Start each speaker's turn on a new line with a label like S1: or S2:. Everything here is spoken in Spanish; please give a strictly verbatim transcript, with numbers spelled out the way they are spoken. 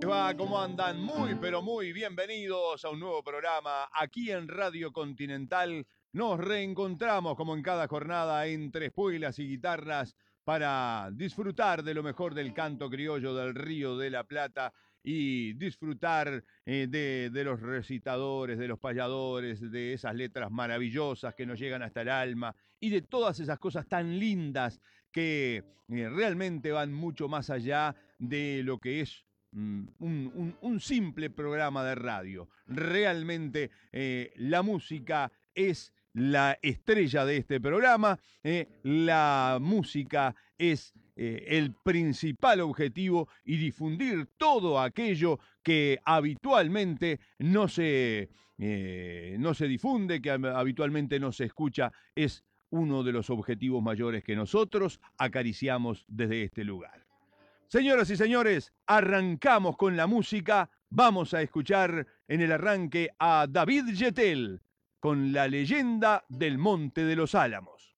S1: va? ¿Cómo andan? Muy, pero muy bienvenidos a un nuevo programa aquí en Radio Continental. Nos reencontramos como en cada jornada entre espuelas y guitarras para disfrutar de lo mejor del canto criollo del Río de la Plata y disfrutar eh, de, de los recitadores, de los payadores, de esas letras maravillosas que nos llegan hasta el alma y de todas esas cosas tan lindas que eh, realmente van mucho más allá de lo que es un, un, un, simple programa de radio. Realmente eh, la música es la estrella de este programa, eh, la música es eh, el principal objetivo y difundir todo aquello que habitualmente no se, eh, no se difunde, que habitualmente no se escucha, es uno de los objetivos mayores que nosotros acariciamos desde este lugar. Señoras y señores, arrancamos con la música. Vamos a escuchar en el arranque a David Yetel con La leyenda del Monte de los Álamos.